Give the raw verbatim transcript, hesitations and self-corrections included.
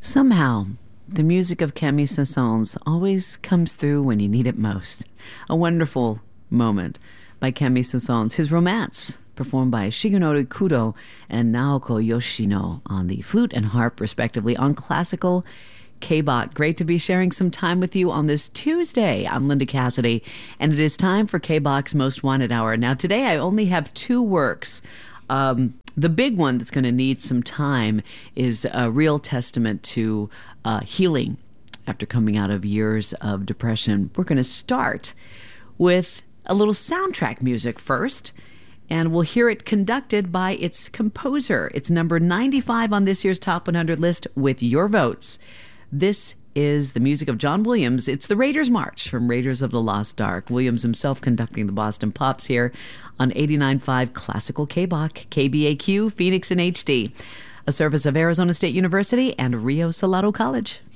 Somehow, the music of Camille Saint-Saëns always comes through when you need it most. A wonderful moment by Camille Saint-Saëns. His Romance, performed by Shigenori Kudo and Naoko Yoshino on the flute and harp, respectively, on Classical K-Bach. Great to be sharing some time with you on this Tuesday. I'm Linda Cassidy, and it is time for K-Bach's Most Wanted Hour. Now, today I only have two works. Um, the big one that's going to need some time is a real testament to uh, healing after coming out of years of depression. We're going to start with a little soundtrack music first, and we'll hear it conducted by its composer. It's number ninety-five on this year's Top one hundred list with your votes. This is the music of John Williams. It's the Raiders March from Raiders of the Lost Ark. Williams himself conducting the Boston Pops here on eighty-nine point five Classical K-Bach, K B A Q, Phoenix in H D, a service of Arizona State University and Rio Salado College.